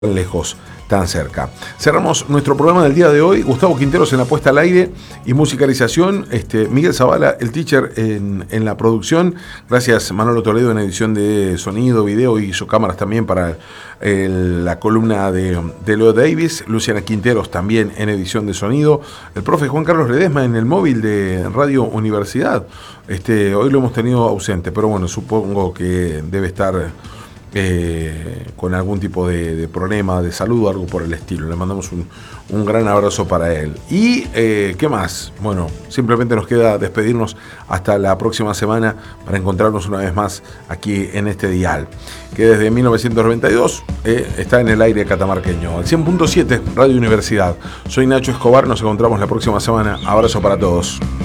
lejos, tan cerca. Cerramos nuestro programa del día de hoy. Gustavo Quinteros en la puesta al aire y musicalización. Miguel Zavala, el teacher, en la producción. Gracias, Manolo Toledo, en edición de sonido, video y hizo cámaras también para la columna de Leo Davis. Luciana Quinteros también en edición de sonido. El profe Juan Carlos Ledesma en el móvil de Radio Universidad. Hoy lo hemos tenido ausente, pero bueno, supongo que debe estar con algún tipo de problema de salud o algo por el estilo. Le mandamos un gran abrazo para él. Y ¿qué más? Bueno, simplemente nos queda despedirnos hasta la próxima semana para encontrarnos una vez más aquí en este dial, que desde 1992 está en el aire catamarqueño, al 100.7 Radio Universidad. Soy Nacho Escobar, nos encontramos la próxima semana. Abrazo para todos.